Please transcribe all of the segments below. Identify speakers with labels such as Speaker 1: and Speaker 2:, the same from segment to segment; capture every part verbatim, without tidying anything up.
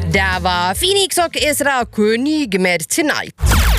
Speaker 1: Där var Phoenix och Ezra König med Tonight.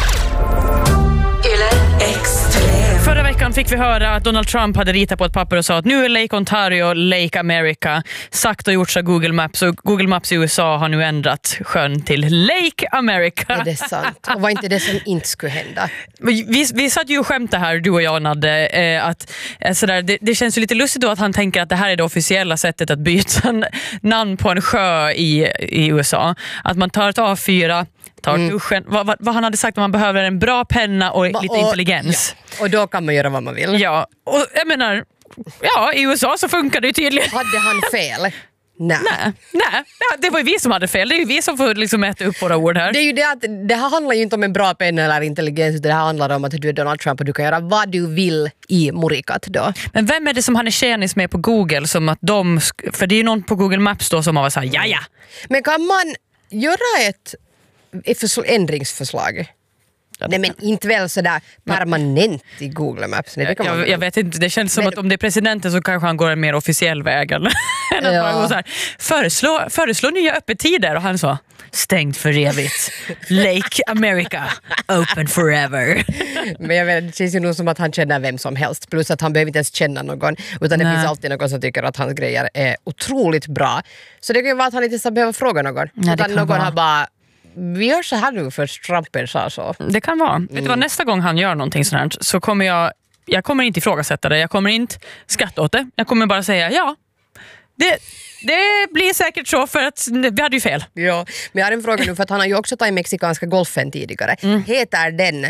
Speaker 2: Förra veckan fick vi höra att Donald Trump hade ritat på ett papper och sa att nu är Lake Ontario Lake America. Sagt och gjort av Google Maps, och Google Maps i U S A har nu ändrat sjön till Lake America.
Speaker 1: Är det sant? Och var inte det som inte skulle hända?
Speaker 2: Vi, vi satt ju och skämtade här, du och jag, Nadde, eh, att eh, sådär, det, det känns ju lite lustigt då att han tänker att det här är det officiella sättet att byta namn på en sjö i, i U S A. Att man tar ett A fyra, tar mm. duschen, vad, vad, vad han hade sagt, att man behöver en bra penna och Va, lite och, intelligens.
Speaker 1: Ja. Och då kan man göra vad man vill.
Speaker 2: Ja, och jag menar, ja, i U S A så funkar det ju tydligen.
Speaker 1: Hade han fel? Nej.
Speaker 2: Nej, nej. Ja, det var ju vi som hade fel. Det är ju vi som får liksom äta upp våra ord här.
Speaker 1: Det är ju det att det här handlar ju inte om en bra penna eller intelligens. Det här handlar om att du är Donald Trump och du kan göra vad du vill i Morikat då.
Speaker 2: Men vem är det som han är tjänis med på Google? Som att de, för det är ju någon på Google Maps då som har varit så här, ja ja.
Speaker 1: Men kan man göra ett, ett ändringsförslag? Nej, men inte väl sådär permanent i Google Maps. Nej, det kan man
Speaker 2: jag, jag vet inte, det känns som men, att om det är presidenten så kanske han går en mer officiell väg. Eller? Ja. Bara gå så här, föreslå, föreslå nya öppettider. Och han sa, stängt för evigt. Lake America, open forever.
Speaker 1: Men jag vet, det känns ju nog som att han känner vem som helst. Plus att han behöver inte ens känna någon. Utan det Nej. finns alltid någon som tycker att hans grejer är otroligt bra. Så det kan ju vara att han inte ska behöva fråga någon. Nej, utan någon vara. har bara... Vi gör så här nu för Trumpen sa så.
Speaker 2: Det kan vara. Mm. Vet du vad, nästa gång han gör någonting sånt här så kommer jag, jag kommer inte ifrågasätta det. Jag kommer inte skratta åt det. Jag kommer bara säga ja. Det, det blir säkert så för att vi hade ju fel.
Speaker 1: Ja, men jag har en fråga nu för att han har ju också tagit mexikanska golfen tidigare. Mm. Heter den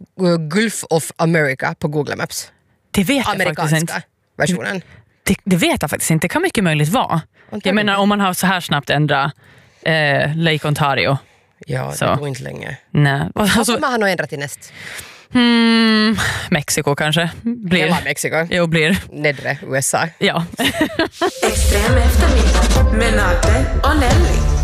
Speaker 1: Gulf of America på Google Maps?
Speaker 2: Det vet jag
Speaker 1: Amerikanska
Speaker 2: faktiskt inte.
Speaker 1: versionen.
Speaker 2: Det, det vet jag faktiskt inte. Det kan mycket möjligt vara. Jag menar om man har så här snabbt ändra eh, Lake Ontario.
Speaker 1: Ja,
Speaker 2: så.
Speaker 1: Det går inte länge.
Speaker 2: Nej.
Speaker 1: Vad kommer han att ändra till näst?
Speaker 2: Hmm, Mexiko kanske. Blir.
Speaker 1: Hela Mexiko?
Speaker 2: Jo, blir.
Speaker 1: Nedre U S A?
Speaker 2: Ja.
Speaker 3: Extrem eftermiddag med Nadde och Nelly.